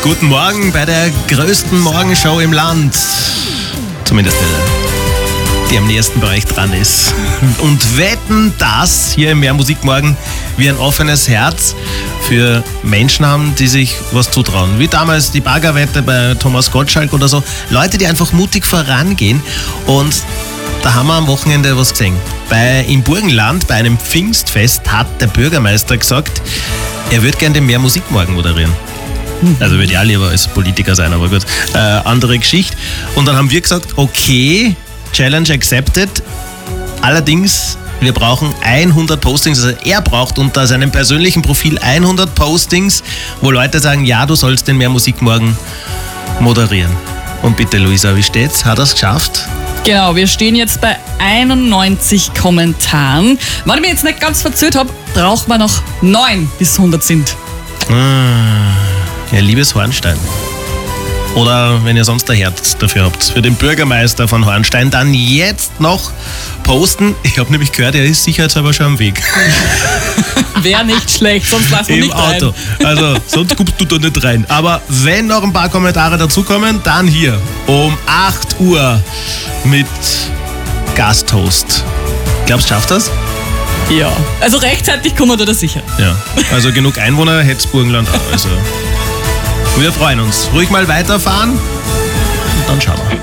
Guten Morgen bei der größten Morgenshow im Land. Zumindest die am nächsten bei euch dran ist. Und wetten, dass hier im Mehr Musik morgen wir ein offenes Herz für Menschen haben, die sich was zutrauen. Wie damals die Baggerwette bei Thomas Gottschalk oder so. Leute, die einfach mutig vorangehen. Und da haben wir am Wochenende was gesehen. Im Burgenland, bei einem Pfingstfest, hat der Bürgermeister gesagt, er würde gerne den Mehr Musik morgen moderieren. Also würde ja lieber als Politiker sein, aber gut. Andere Geschichte. Und dann haben wir gesagt, okay, Challenge accepted. Allerdings, wir brauchen 100 Postings. Also er braucht unter seinem persönlichen Profil 100 Postings, wo Leute sagen, ja, du sollst den Mehr Musik morgen moderieren. Und bitte, Luisa, wie steht's? Hat er es geschafft? Genau, wir stehen jetzt bei 91 Kommentaren. Wenn ich mich jetzt nicht ganz verzählt habe, braucht man noch 9 bis 100 sind. Ja, liebes Hornstein. Oder wenn ihr sonst ein Herz dafür habt, für den Bürgermeister von Hornstein, dann jetzt noch posten. Ich habe nämlich gehört, er ist sicherheitshalber schon am Weg. Wäre nicht schlecht, sonst lassen wir Im nicht Auto. rein. Also, sonst guckst du da nicht rein. Aber wenn noch ein paar Kommentare dazukommen, dann hier um 8 Uhr mit Gasthost. Glaubst du, schafft das? Ja, also rechtzeitig kommen wir da sicher. Ja, also genug Einwohner hätt's Burgenland auch. Also, wir freuen uns. Ruhig mal weiterfahren und dann schauen wir.